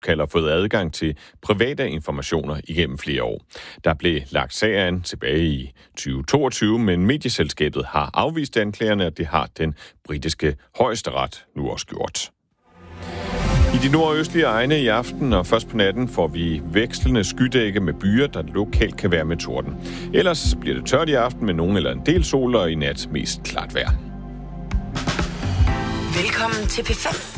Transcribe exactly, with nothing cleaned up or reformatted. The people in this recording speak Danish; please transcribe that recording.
kalder fået adgang til private informationer igennem flere år. Der blev lagt sagen tilbage i tyve toogtyve, men medieselskabet har afvist anklagerne, og det har den britiske højesteret nu også gjort. I de nordøstlige egne i aften og først på natten får vi vekslende skydække med byer, der lokalt kan være med torden. Ellers bliver det tørt i aften med nogen eller en del sol, og i nat mest klart vejr. Velkommen til P fem.